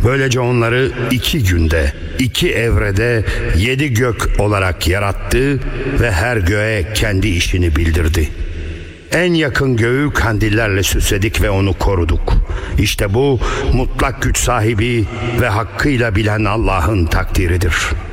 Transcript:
Böylece onları 2 günde, 2 evrede 7 gök olarak yarattı ve her göğe kendi işini bildirdi. En yakın göğü kandillerle süsledik ve onu koruduk. İşte bu mutlak güç sahibi ve hakkıyla bilen Allah'ın takdiridir.